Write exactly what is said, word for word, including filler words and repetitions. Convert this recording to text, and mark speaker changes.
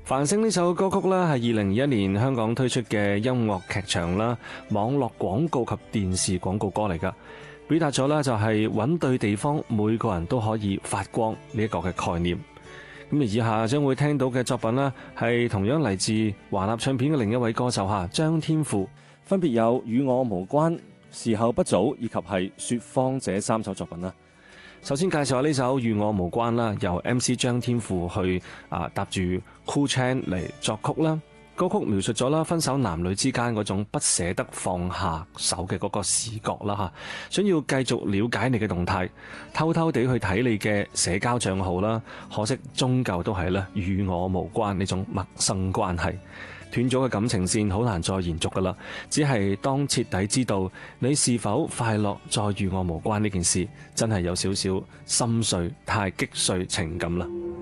Speaker 1: 繁星呢首歌曲呢，係二零二一年香港推出嘅音樂劇場啦、網絡廣告及電視廣告歌嚟噶，表達咗呢就係揾對地方，每個人都可以發光呢一個嘅概念。咁而以下將會聽到嘅作品呢，係同樣嚟自華納唱片嘅另一位歌手吓張天賦，分別有與我無關、時候不早以及係說謊這三首作品啦。首先介紹下呢首與我無關啦，由 M C 張天賦去啊搭住 Cool Chan 嚟作曲啦。歌曲描述咗啦分手男女之間嗰種不捨得放下手嘅嗰個視覺啦吓，想要繼續了解你嘅動態，偷偷地去睇你嘅社交賬號啦，可惜終究都係咧與我無關呢種陌生關係。斷咗嘅感情線好難再延續噶啦，只係當徹底知道你是否快樂再與我無關呢件事，真係有少少心碎，太擊碎情感啦。